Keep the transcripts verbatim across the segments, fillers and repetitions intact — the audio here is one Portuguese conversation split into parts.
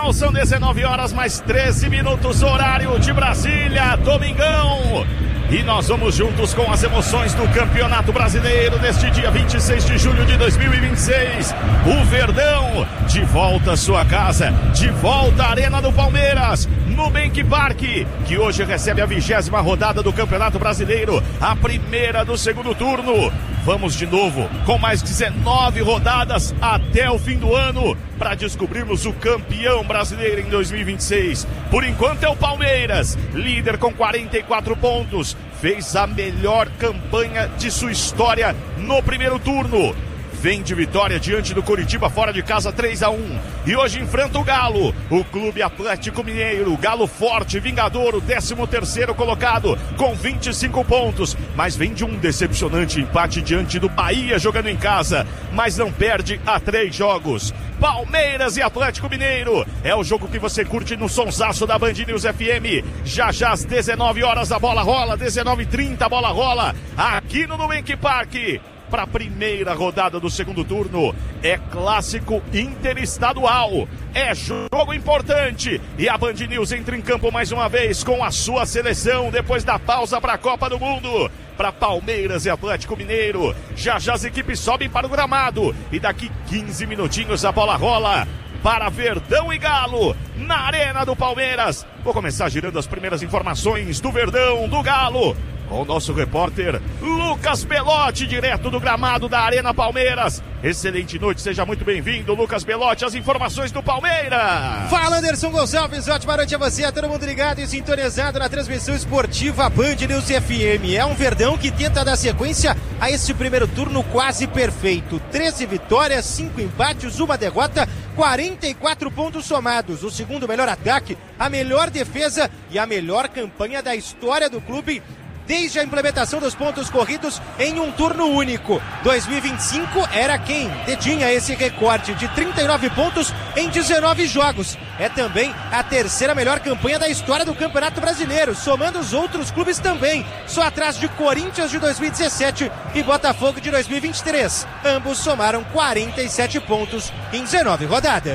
Legal, são dezenove horas mais treze minutos, horário de Brasília, domingão. E nós vamos juntos com as emoções do Campeonato Brasileiro neste dia vinte e seis de julho de dois mil e vinte e seis. O Verdão de volta à sua casa, de volta à Arena do Palmeiras, Nubank Park, que hoje recebe a vigésima rodada do Campeonato Brasileiro, a primeira do segundo turno. Vamos de novo com mais dezenove rodadas até o fim do ano para descobrirmos o campeão brasileiro em dois mil e vinte e seis. Por enquanto é o Palmeiras, líder com quarenta e quatro pontos, fez a melhor campanha de sua história no primeiro turno. Vem de vitória diante do Coritiba fora de casa três a um. E hoje enfrenta o Galo, o Clube Atlético Mineiro. Galo forte, vingador, o décimo terceiro colocado com vinte e cinco pontos. Mas vem de um decepcionante empate diante do Bahia jogando em casa. Mas não perde há três jogos. Palmeiras e Atlético Mineiro. É o jogo que você curte no sonsaço da Band News F M. Já já às dezenove horas a bola rola, dezenove e trinta a bola rola. Aqui no Nubank Park. Para a primeira rodada do segundo turno, é clássico interestadual, é jogo importante, e a Band News entra em campo mais uma vez com a sua seleção, depois da pausa para a Copa do Mundo, para Palmeiras e Atlético Mineiro. Já já as equipes sobem para o gramado, e daqui quinze minutinhos a bola rola para Verdão e Galo, na Arena do Palmeiras. Vou começar girando as primeiras informações do Verdão, do Galo, com o nosso repórter Lucas Belotti, direto do gramado da Arena Palmeiras. Excelente noite, seja muito bem-vindo, Lucas Belotti, as informações do Palmeiras. Fala, Anderson Gonçalves, ótima noite a você, a todo mundo ligado e sintonizado na transmissão esportiva Band News F M. É um Verdão que tenta dar sequência a esse primeiro turno quase perfeito. treze vitórias, cinco empates, uma derrota, quarenta e quatro pontos somados. O segundo melhor ataque, a melhor defesa e a melhor campanha da história do clube desde a implementação dos pontos corridos em um turno único. dois mil e vinte e cinco era quem detinha esse recorde de trinta e nove pontos em dezenove jogos. É também a terceira melhor campanha da história do Campeonato Brasileiro, somando os outros clubes também, só atrás de Corinthians de dois mil e dezessete e Botafogo de dois mil e vinte e três. Ambos somaram quarenta e sete pontos em dezenove rodadas.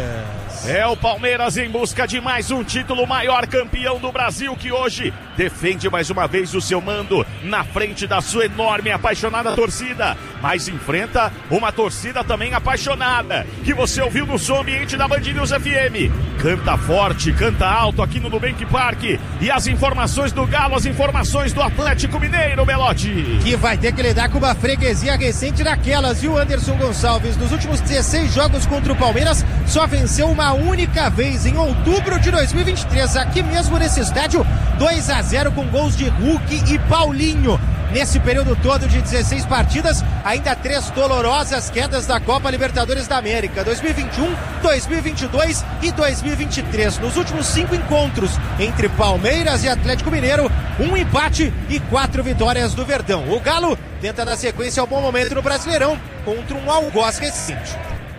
É o Palmeiras em busca de mais um título, maior campeão do Brasil, que hoje defende mais uma vez o seu mando na frente da sua enorme e apaixonada torcida, mas enfrenta uma torcida também apaixonada, que você ouviu no som ambiente da Band News F M. Canta forte, canta alto aqui no Nubank Park. E as informações do Galo, as informações do Atlético Mineiro, Belotti, que vai ter que lidar com uma freguesia recente daquelas, viu, Anderson Gonçalves? Nos últimos dezesseis jogos contra o Palmeiras, só venceu uma única vez em outubro de dois mil e vinte e três, aqui mesmo nesse estádio, dois a zero com gols de Hulk e Paulinho. Nesse período todo de dezesseis partidas, ainda três dolorosas quedas da Copa Libertadores da América, dois mil e vinte e um, dois mil e vinte e dois e dois mil e vinte e três. Nos últimos cinco encontros entre Palmeiras e Atlético Mineiro, um empate e quatro vitórias do Verdão. O Galo tenta dar sequência ao bom momento no Brasileirão contra um algoz recente.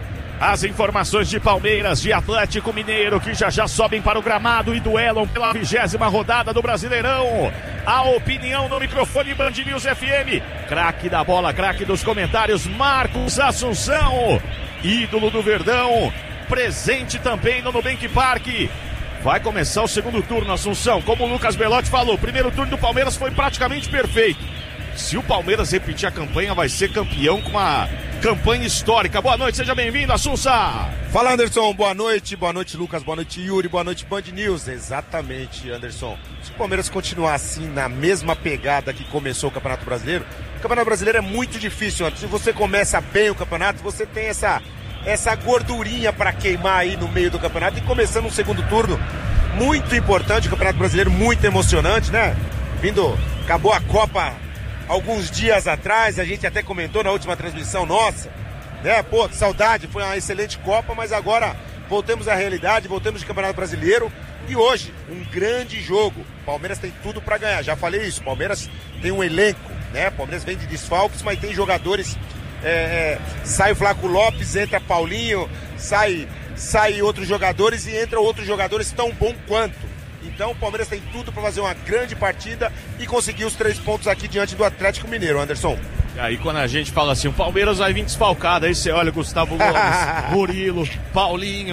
As informações de Palmeiras, de Atlético Mineiro, que já já sobem para o gramado e duelam pela vigésima rodada do Brasileirão. A opinião no microfone Band News F M. Craque da bola, craque dos comentários, Marcos Assunção, ídolo do Verdão, presente também no Nubank Park. Vai começar o segundo turno, Assunção. Como o Lucas Belotti falou, o primeiro turno do Palmeiras foi praticamente perfeito. Se o Palmeiras repetir a campanha, vai ser campeão com uma campanha histórica. Boa noite, seja bem-vindo, Assunção. Fala, Anderson, boa noite, boa noite, Lucas, boa noite, Yuri, boa noite, Band News. Exatamente, Anderson. Se o Palmeiras continuar assim, na mesma pegada que começou o Campeonato Brasileiro, o Campeonato Brasileiro é muito difícil, Anderson. Se você começa bem o campeonato, você tem essa, essa gordurinha para queimar aí no meio do campeonato, e começando um segundo turno muito importante, o Campeonato Brasileiro muito emocionante, né? Vindo, acabou a Copa alguns dias atrás, a gente até comentou na última transmissão nossa, né? Pô, que saudade, foi uma excelente Copa, mas agora voltamos à realidade, voltamos de Campeonato Brasileiro, e hoje, um grande jogo. Palmeiras tem tudo para ganhar, já falei isso, Palmeiras tem um elenco, né? Palmeiras vem de desfalques, mas tem jogadores, é, é, sai o Flaco Lopes, entra Paulinho, sai, sai outros jogadores e entra outros jogadores tão bom quanto. Então o Palmeiras tem tudo para fazer uma grande partida e conseguir os três pontos aqui diante do Atlético Mineiro, Anderson. E aí quando a gente fala assim, o Palmeiras vai vir desfalcado, aí você olha Gustavo Gomes, Murilo, Paulinho,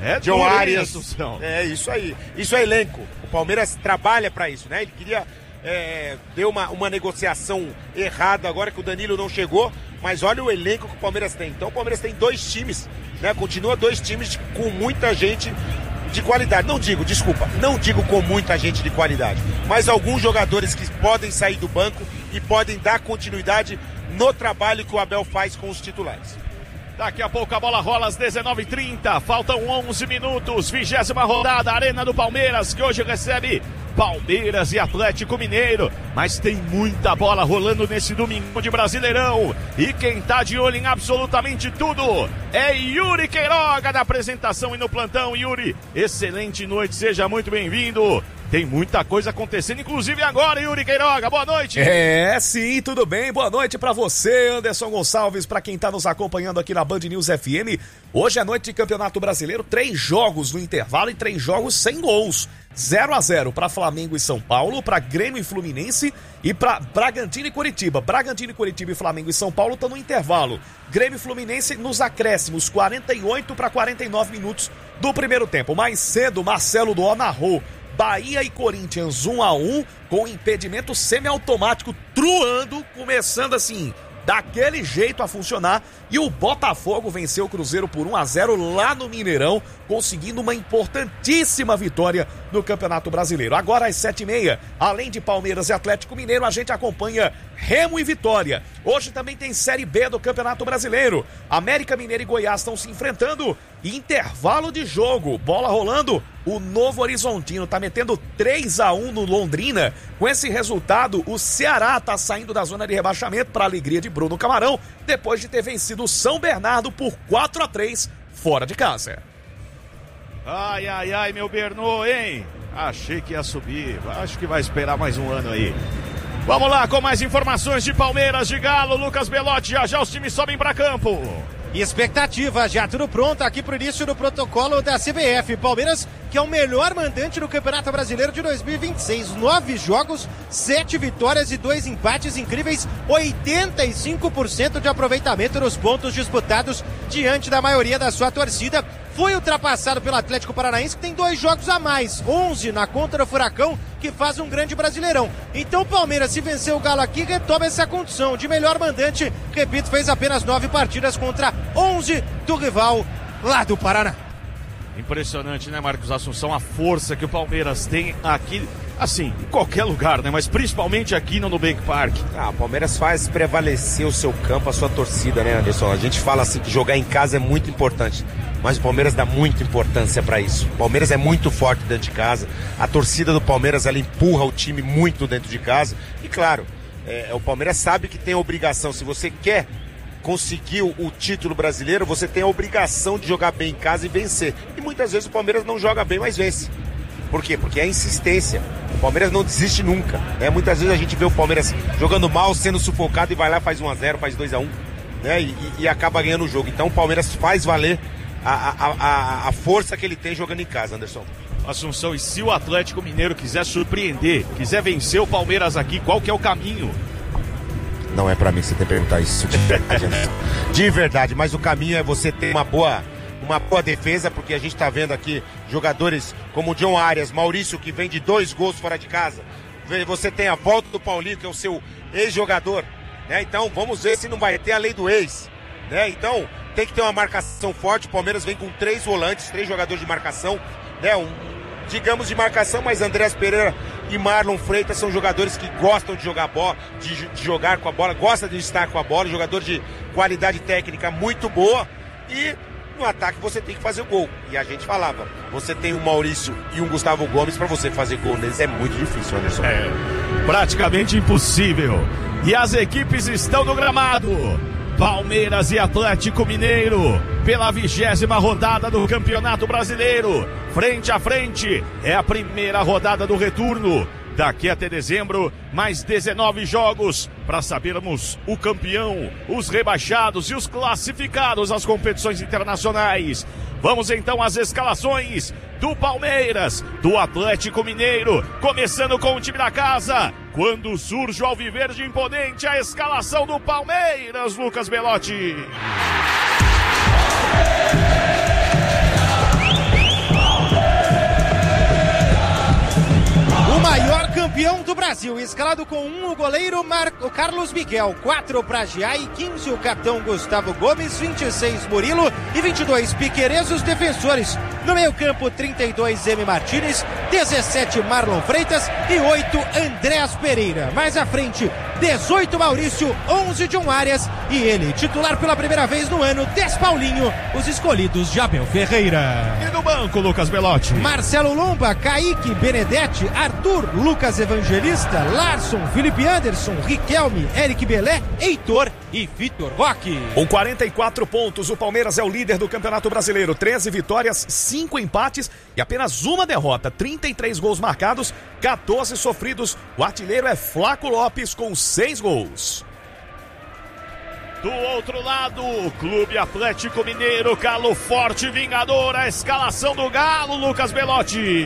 É John Arias. É isso aí. Isso é elenco. O Palmeiras trabalha pra isso, né? Ele queria é, deu uma, uma negociação errada agora que o Danilo não chegou, mas olha o elenco que o Palmeiras tem. Então o Palmeiras tem dois times, né? Continua dois times de, com muita gente de qualidade. Não digo, desculpa, não digo com muita gente de qualidade, mas alguns jogadores que podem sair do banco e podem dar continuidade no trabalho que o Abel faz com os titulares. Daqui a pouco a bola rola às dezenove e trinta, faltam onze minutos, vigésima rodada, Arena do Palmeiras, que hoje recebe Palmeiras e Atlético Mineiro, mas tem muita bola rolando nesse domingo de Brasileirão, e quem tá de olho em absolutamente tudo é Yuri Queiroga, da apresentação e no plantão. Yuri, excelente noite, seja muito bem-vindo. Tem muita coisa acontecendo, inclusive agora, Yuri Queiroga. Boa noite. É, sim, tudo bem. Boa noite pra você, Anderson Gonçalves, pra quem tá nos acompanhando aqui na Band News F M. Hoje é noite de Campeonato Brasileiro, três jogos no intervalo e três jogos sem gols. zero a zero para Flamengo e São Paulo, para Grêmio e Fluminense e para Bragantino e Curitiba. Bragantino e Curitiba e Flamengo e São Paulo estão no intervalo. Grêmio e Fluminense nos acréscimos, quarenta e oito para quarenta e nove minutos do primeiro tempo. Mais cedo, Marcelo Duó narrou Bahia e Corinthians um a um, com impedimento semiautomático truando, começando assim, daquele jeito a funcionar, e o Botafogo venceu o Cruzeiro por um a zero lá no Mineirão, conseguindo uma importantíssima vitória no Campeonato Brasileiro. Agora às sete e meia, além de Palmeiras e Atlético Mineiro, a gente acompanha Remo e Vitória. Hoje também tem Série B do Campeonato Brasileiro. América Mineiro e Goiás estão se enfrentando, intervalo de jogo, bola rolando. O Novo Horizontino tá metendo três a um no Londrina. Com esse resultado, o Ceará tá saindo da zona de rebaixamento, para alegria de Bruno Camarão, depois de ter vencido o São Bernardo por quatro a três fora de casa. Ai, ai, ai, meu Bernô, hein? Achei que ia subir. Acho que vai esperar mais um ano aí. Vamos lá com mais informações de Palmeiras, de Galo, Lucas Belotti. Já já os times sobem para campo. E expectativa, já tudo pronto aqui pro início do protocolo da C B F. Palmeiras, que é o melhor mandante no Campeonato Brasileiro de dois mil e vinte e seis. Nove jogos, sete vitórias e dois empates incríveis. oitenta e cinco por cento de aproveitamento nos pontos disputados diante da maioria da sua torcida. Foi ultrapassado pelo Atlético Paranaense, que tem dois jogos a mais. onze na conta do Furacão, que faz um grande Brasileirão. Então o Palmeiras, se vencer o Galo aqui, retoma essa condição de melhor mandante. Repito, fez apenas nove partidas contra onze do rival lá do Paraná. Impressionante, né, Marcos Assunção? A força que o Palmeiras tem aqui, assim, em qualquer lugar, né? Mas principalmente aqui no Nubank Park. Ah, o Palmeiras faz prevalecer o seu campo, a sua torcida, né, Anderson? A gente fala assim que jogar em casa é muito importante, mas o Palmeiras dá muita importância pra isso. O Palmeiras é muito forte dentro de casa, a torcida do Palmeiras, ela empurra o time muito dentro de casa. E claro, é, o Palmeiras sabe que tem a obrigação, se você quer conseguiu o título brasileiro, você tem a obrigação de jogar bem em casa e vencer. E muitas vezes o Palmeiras não joga bem, mas vence. Por quê? Porque é insistência. O Palmeiras não desiste nunca, né? Muitas vezes a gente vê o Palmeiras jogando mal, sendo sufocado, e vai lá, faz um a zero, faz dois a um, né? E, e, e acaba ganhando o jogo. Então o Palmeiras faz valer a, a, a, a força que ele tem jogando em casa, Anderson. Assunção, e se o Atlético Mineiro quiser surpreender, quiser vencer o Palmeiras aqui, qual que é o caminho? Não é pra mim que você tem que perguntar isso de verdade, de verdade, mas o caminho é você ter uma boa, uma boa defesa, porque a gente tá vendo aqui jogadores como o John Arias, Maurício, que vem de dois gols fora de casa. Você tem a volta do Paulinho, que é o seu ex-jogador, né? Então vamos ver se não vai ter a lei do ex, né? Então tem que ter uma marcação forte. O Palmeiras vem com três volantes, três jogadores de marcação, né? Um, digamos de marcação, mas Andrés Pereira e Marlon Freitas são jogadores que gostam de jogar bola, de, de jogar com a bola, gostam de estar com a bola, jogador de qualidade técnica muito boa. E no ataque você tem que fazer o gol. E a gente falava, você tem um Maurício e um Gustavo Gomes, para você fazer gol neles é muito difícil, Anderson. É praticamente impossível. E as equipes estão no gramado. Palmeiras e Atlético Mineiro, pela vigésima rodada do Campeonato Brasileiro, frente a frente, é a primeira rodada do retorno. Daqui até dezembro, mais dezenove jogos para sabermos o campeão, os rebaixados e os classificados às competições internacionais. Vamos então às escalações do Palmeiras, do Atlético Mineiro, começando com o time da casa. Quando surge o alviverde imponente, a escalação do Palmeiras, Lucas Belotti. Campeão do Brasil, escalado com um o goleiro Mar... o Carlos Miguel, quatro para Giai, quinze o capitão Gustavo Gomes, vinte e seis Murilo e vinte e dois Piquerez os defensores. No meio campo, trinta e dois M Martínez, dezessete Marlon Freitas e oito Andréas Pereira. Mais à frente, dezoito Maurício, onze John Arias e ele, titular pela primeira vez no ano, dez Paulinho, os escolhidos de Abel Ferreira. E no banco, Lucas Belotti? Marcelo Lomba, Kaique, Benedetti, Arthur, Lucas Evangelista, Larson, Felipe Anderson, Riquelme, Eric Belé, Heitor e Vitor Roque. Com quarenta e quatro pontos, o Palmeiras é o líder do Campeonato Brasileiro. treze vitórias, cinco empates e apenas uma derrota. trinta e três gols marcados, quatorze sofridos. O artilheiro é Flaco Lopes com seis gols. Do outro lado, Clube Atlético Mineiro, Galo forte, vingador, a escalação do Galo, Lucas Belotti.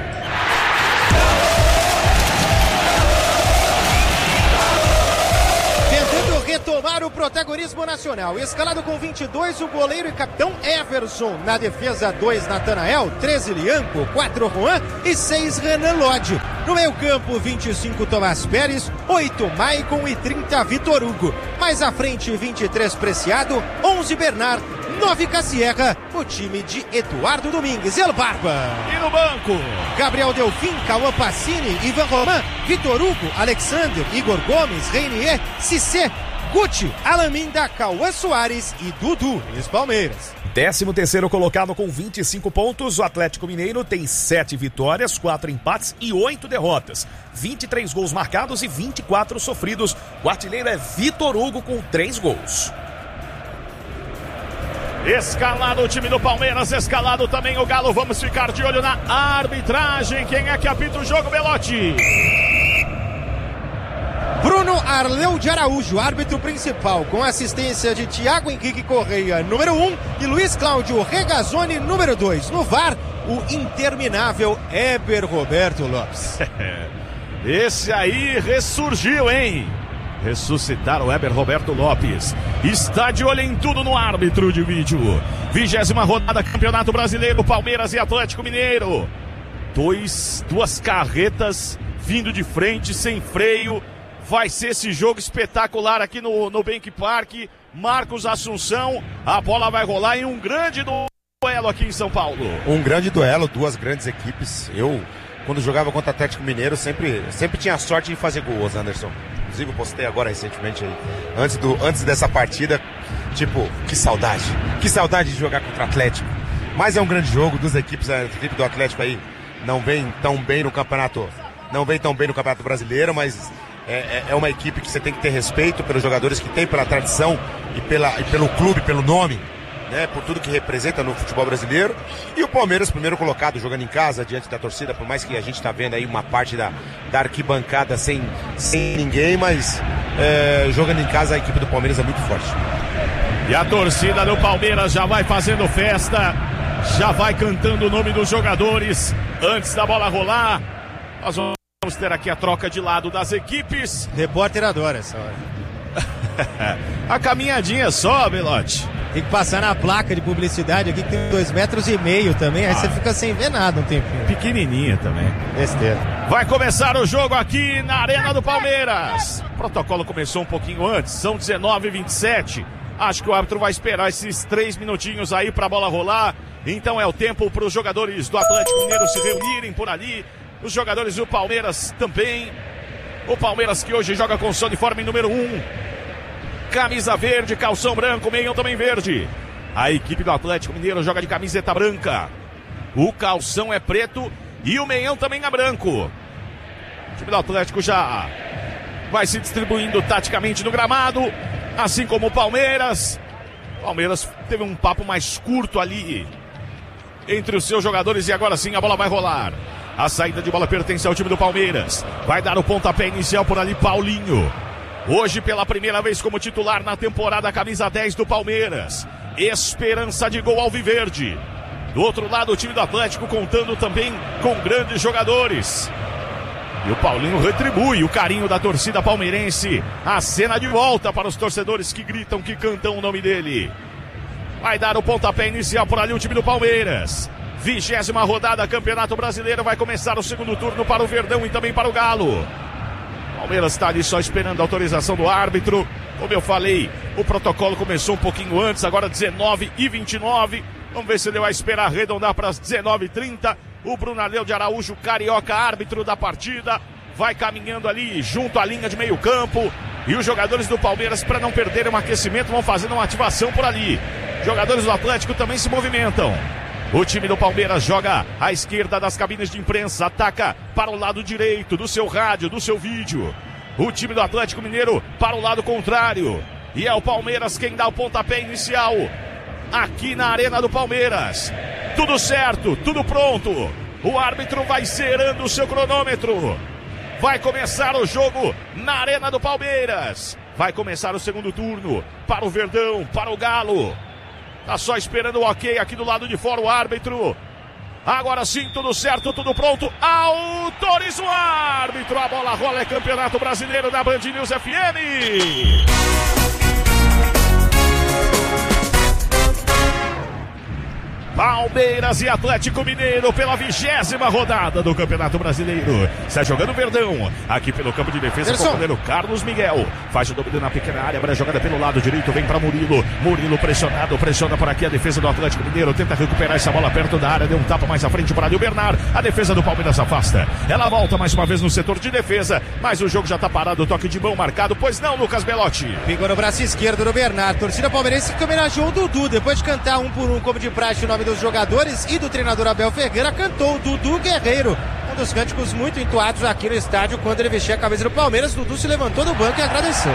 Tentando retomar o protagonismo nacional. Escalado com vinte e dois, o goleiro e capitão Everson. Na defesa, dois Natanael, treze Lianco, quatro Juan e seis Renan Lodge. No meio campo, vinte e cinco Tomás Pérez, oito Maicon e trinta Vitor Hugo. Mais à frente, vinte e três Preciado, onze Bernard, nove Cassierra, o time de Eduardo Domingues, El Barba. E no banco, Gabriel Delfim, Cauã Pacini, Ivan Roman, Vitor Hugo, Alexander, Igor Gomes, Reinier, Cissé, Guti, Alaminda, Cauã Soares e Dudu, ex Palmeiras. décimo terceiro colocado com vinte e cinco pontos, o Atlético Mineiro tem sete vitórias, quatro empates e oito derrotas. vinte e três gols marcados e vinte e quatro sofridos. O artilheiro é Vitor Hugo com três gols. Escalado o time do Palmeiras, escalado também o Galo. Vamos ficar de olho na arbitragem. Quem é que apita o jogo, Belotti? Bruno Arleu de Araújo, árbitro principal, com assistência de Thiago Henrique Correia, número um, e Luiz Cláudio Regazzoni, número dois. No V A R, o interminável Eber Roberto Lopes. Esse aí ressurgiu, hein? Ressuscitar o Eber Roberto Lopes. Está de olho em tudo no árbitro de vídeo. Vigésima rodada, Campeonato Brasileiro, Palmeiras e Atlético Mineiro. Dois, duas carretas vindo de frente, sem freio. Vai ser esse jogo espetacular aqui no, no Bank Park. Marcos Assunção, a bola vai rolar em um grande duelo aqui em São Paulo. Um grande duelo, duas grandes equipes. Eu, quando jogava contra o Atlético Mineiro, sempre, sempre tinha a sorte de fazer gols, Anderson. Inclusive eu postei agora recentemente aí, antes, do, antes dessa partida, tipo, que saudade, que saudade de jogar contra o Atlético. Mas é um grande jogo, duas equipes, a equipe do Atlético aí não vem tão bem no campeonato, não vem tão bem no Campeonato Brasileiro, mas é, é uma equipe que você tem que ter respeito pelos jogadores que tem, pela tradição e, pela, e pelo clube, pelo nome, né, por tudo que representa no futebol brasileiro. E o Palmeiras, primeiro colocado, jogando em casa, diante da torcida, por mais que a gente está vendo aí uma parte da, da arquibancada sem, sem ninguém, mas é, jogando em casa a equipe do Palmeiras é muito forte. E a torcida do Palmeiras já vai fazendo festa, já vai cantando o nome dos jogadores antes da bola rolar. Nós vamos ter aqui a troca de lado das equipes. Repórter adora essa hora. A caminhadinha só, Belotti. Tem que passar na placa de publicidade aqui que tem dois metros e meio também, aí ah. você fica sem ver nada um tempinho. Pequenininha também. Besteira. Vai começar o jogo aqui na Arena do Palmeiras. O protocolo começou um pouquinho antes, são dezenove e vinte e sete. Acho que o árbitro vai esperar esses três minutinhos aí pra bola rolar. Então é o tempo para os jogadores do Atlético Mineiro se reunirem por ali. Os jogadores do Palmeiras também. O Palmeiras que hoje joga com o seu uniforme número um. Camisa verde, calção branco, meião também verde. A equipe do Atlético Mineiro joga de camiseta branca. O calção é preto e o meião também é branco. O time do Atlético já vai se distribuindo taticamente no gramado, assim como o Palmeiras. O Palmeiras teve um papo mais curto ali entre os seus jogadores e agora sim a bola vai rolar. A saída de bola pertence ao time do Palmeiras. Vai dar o pontapé inicial por ali Paulinho. Hoje pela primeira vez como titular na temporada, camisa dez do Palmeiras. Esperança de gol alviverde. Do outro lado o time do Atlético contando também com grandes jogadores. E o Paulinho retribui o carinho da torcida palmeirense. A cena de volta para os torcedores que gritam, que cantam o nome dele. Vai dar o pontapé inicial por ali o time do Palmeiras. Vigésima rodada, Campeonato Brasileiro, vai começar o segundo turno para o Verdão e também para o Galo. Palmeiras está ali só esperando a autorização do árbitro. Como eu falei, o protocolo começou um pouquinho antes, agora dezenove e vinte e nove. Vamos ver se ele vai esperar arredondar para as dezenove e trinta. O Brunaleu de Araújo, carioca, árbitro da partida, vai caminhando ali junto à linha de meio campo. E os jogadores do Palmeiras, para não perderem um aquecimento, vão fazendo uma ativação por ali. Jogadores do Atlético também se movimentam. O time do Palmeiras joga à esquerda das cabines de imprensa, ataca para o lado direito do seu rádio, do seu vídeo. O time do Atlético Mineiro para o lado contrário. E é o Palmeiras quem dá o pontapé inicial aqui na Arena do Palmeiras. Tudo certo, tudo pronto. O árbitro vai zerando o seu cronômetro. Vai começar o jogo na Arena do Palmeiras. Vai começar o segundo turno para o Verdão, para o Galo. Tá só esperando o ok aqui do lado de fora o árbitro. Agora sim, tudo certo, tudo pronto. Autoriza o árbitro. A bola rola, é Campeonato Brasileiro da Band News F M. Palmeiras e Atlético Mineiro pela vigésima rodada do Campeonato Brasileiro. Está jogando o Verdão, aqui pelo campo de defesa com o goleiro Carlos Miguel. Faz o domínio na pequena área, abre a jogada pelo lado direito, vem para Murilo. Murilo pressionado, pressiona por aqui a defesa do Atlético Mineiro. Tenta recuperar essa bola perto da área, deu um tapa mais à frente para o Bernard. A defesa do Palmeiras afasta. Ela volta mais uma vez no setor de defesa, mas o jogo já está parado, toque de mão marcado, pois não, Lucas Belotti. Pegou no braço esquerdo do Bernard. Torcida palmeirense que homenageou o Dudu, depois de cantar um por um como de praxe o nome dos jogadores e do treinador Abel Ferreira, cantou o Dudu Guerreiro, um dos cânticos muito entoados aqui no estádio quando ele vestia a camisa do Palmeiras. Dudu se levantou do banco e agradeceu.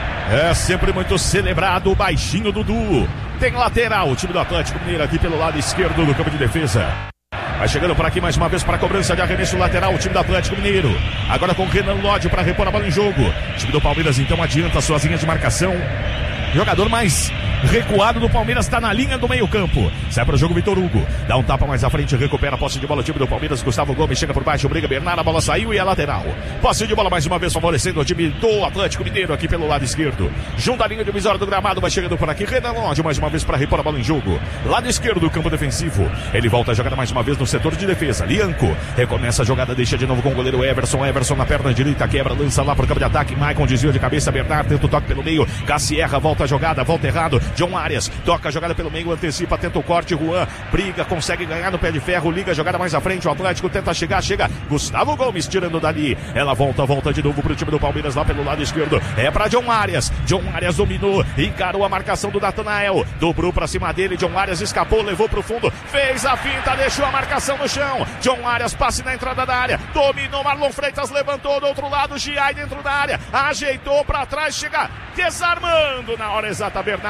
É sempre muito celebrado o baixinho Dudu. Tem lateral, o time do Atlético Mineiro aqui pelo lado esquerdo do campo de defesa. Vai chegando por aqui mais uma vez para a cobrança de arremesso lateral o time do Atlético Mineiro. Agora com o Renan Lodge para repor a bola em jogo. O time do Palmeiras então adianta suas linhas de marcação. Jogador mais recuado do Palmeiras está na linha do meio campo. Sai para o jogo Vitor Hugo. Dá um tapa mais à frente, recupera a posse de bola. O time do Palmeiras, Gustavo Gomes chega por baixo, briga Bernard, a bola saiu e é lateral. Posse de bola mais uma vez favorecendo o time do Atlético Mineiro aqui pelo lado esquerdo. Junto à linha divisória do gramado, vai chegando por aqui Renan Lodge mais uma vez para repor a bola em jogo. Lado esquerdo do campo defensivo. Ele volta a jogada mais uma vez no setor de defesa. Lianco recomeça a jogada, deixa de novo com o goleiro Everson. Everson na perna direita, quebra, lança lá para o campo de ataque. Maicon desvio de cabeça, Bernard tenta o toque pelo meio. Cassierra volta a jogada, volta errado. John Arias toca a jogada pelo meio, antecipa, tenta o corte. Juan briga, consegue ganhar no pé de ferro, liga a jogada mais à frente. O Atlético tenta chegar, chega Gustavo Gomes tirando dali. Ela volta, volta de novo pro time do Palmeiras lá pelo lado esquerdo. É pra John Arias. John Arias dominou, encarou a marcação do Natanael, dobrou pra cima dele. John Arias escapou, levou pro fundo, fez a finta, deixou a marcação no chão. John Arias passe na entrada da área, dominou, Marlon Freitas levantou do outro lado, Giai dentro da área, ajeitou pra trás, chega desarmando na hora exata Bernard.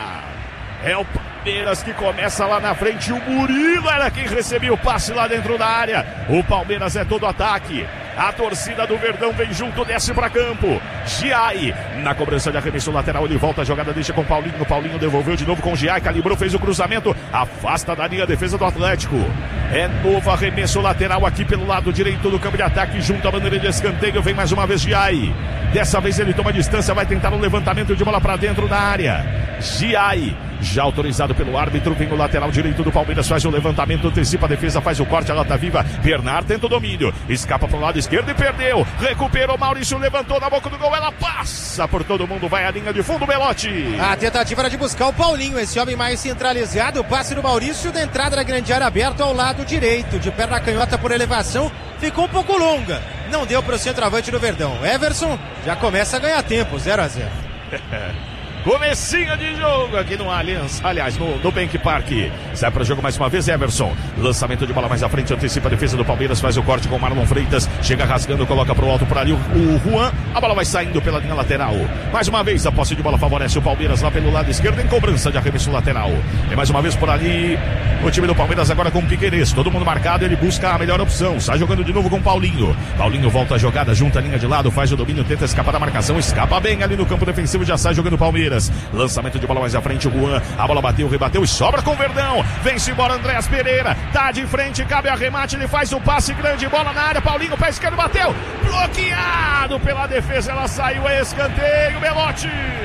É o Palmeiras que começa lá na frente. O Murilo era quem recebia o passe lá dentro da área. O Palmeiras é todo ataque. A torcida do Verdão vem junto, desce para campo. Giai na cobrança de arremesso lateral. Ele volta a jogada, deixa com o Paulinho. O Paulinho devolveu de novo com o Giai. Calibrou, fez o cruzamento. Afasta da linha a defesa do Atlético. É novo arremesso lateral aqui pelo lado direito do campo de ataque. Junto à bandeira de escanteio. Vem mais uma vez Giai. Dessa vez ele toma distância. Vai tentar um levantamento de bola para dentro da área. Giai. Já autorizado pelo árbitro, vem o lateral direito do Palmeiras, faz o levantamento, antecipa a defesa, faz o corte, ela tá viva. Bernard tenta o domínio, escapa pro lado esquerdo e perdeu. Recuperou, Maurício levantou na boca do gol, ela passa por todo mundo, vai à linha de fundo, Belotti. A tentativa era de buscar o Paulinho, esse homem mais centralizado. O passe do Maurício da entrada da grande área aberta ao lado direito, de perna canhota por elevação, ficou um pouco longa. Não deu pro centroavante do Verdão. Everson já começa a ganhar tempo, zero a zero. Comecinho de jogo aqui no Allianz, aliás, no, no Bank Park. Sai para o jogo mais uma vez, Everson. Lançamento de bola mais à frente, antecipa a defesa do Palmeiras, faz o corte com o Marlon Freitas. Chega rasgando, coloca pro alto por ali o, o Juan. A bola vai saindo pela linha lateral. Mais uma vez, a posse de bola favorece o Palmeiras lá pelo lado esquerdo, em cobrança de arremesso lateral. E mais uma vez por ali, o time do Palmeiras agora com o Piquerez. Todo mundo marcado, ele busca a melhor opção. Sai jogando de novo com o Paulinho. Paulinho volta a jogada, junta a linha de lado, faz o domínio, tenta escapar da marcação. Escapa bem ali no campo defensivo, já sai jogando o Palmeiras. Lançamento de bola mais à frente, o Juan, a bola bateu, rebateu e sobra com o Verdão. Vem-se embora Andréas Pereira, tá de frente, cabe a remate, ele faz o passe grande, bola na área, Paulinho, pé esquerdo, bateu, bloqueado pela defesa, ela saiu, é escanteio, Belotti.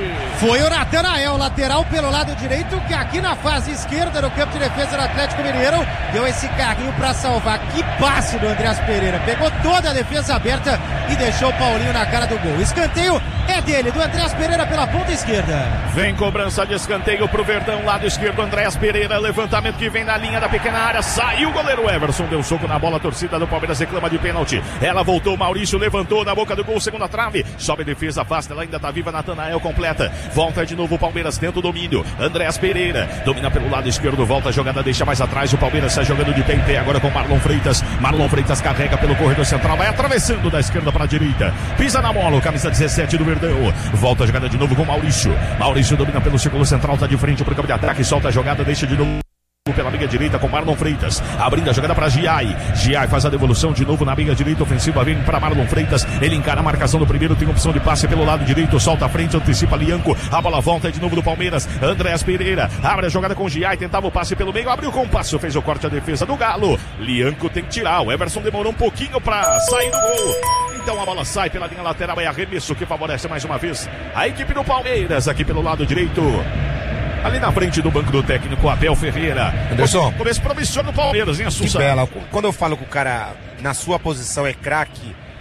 Foi o Natanael, lateral pelo lado direito, que aqui na fase esquerda do campo de defesa do Atlético Mineiro deu esse carrinho para salvar. Que passe do Andreas Pereira, pegou toda a defesa aberta e deixou o Paulinho na cara do gol. Escanteio é dele, do Andreas Pereira pela ponta esquerda. Vem cobrança de escanteio pro Verdão, lado esquerdo, Andreas Pereira, levantamento que vem na linha da pequena área, saiu o goleiro Everson, deu soco na bola, a torcida do Palmeiras reclama de pênalti. Ela voltou, Maurício levantou na boca do gol, segunda trave, sobe a defesa, afasta, ela ainda tá viva, Natanael completa. Volta de novo o Palmeiras, tenta o domínio. Andreas Pereira domina pelo lado esquerdo, volta a jogada, deixa mais atrás. O Palmeiras sai jogando de pé em pé agora com Marlon Freitas. Marlon Freitas carrega pelo corredor central, vai atravessando da esquerda para a direita. Pisa na bola, o camisa dezessete do Verdão. Volta a jogada de novo com Maurício. Maurício domina pelo círculo central, tá de frente pro campo de ataque, solta a jogada, deixa de novo pela meia direita com Marlon Freitas, abrindo a jogada para Giai. Giai faz a devolução de novo na meia direita ofensiva, vem para Marlon Freitas, ele encara a marcação do primeiro, tem opção de passe pelo lado direito, solta a frente, antecipa Lianco, a bola volta de novo do Palmeiras. Andreas Pereira abre a jogada com Giai, tentava o passe pelo meio, abriu com o passe, fez o corte à defesa do Galo. Lianco tem que tirar, o Everson demorou um pouquinho para sair do gol, então a bola sai pela linha lateral, é arremesso que favorece mais uma vez a equipe do Palmeiras aqui pelo lado direito. Ali na frente do banco do técnico, Abel Ferreira. Anderson. Começo promissor do Palmeiras, hein, Assunção? Que bela. Quando eu falo que o cara na sua posição é craque,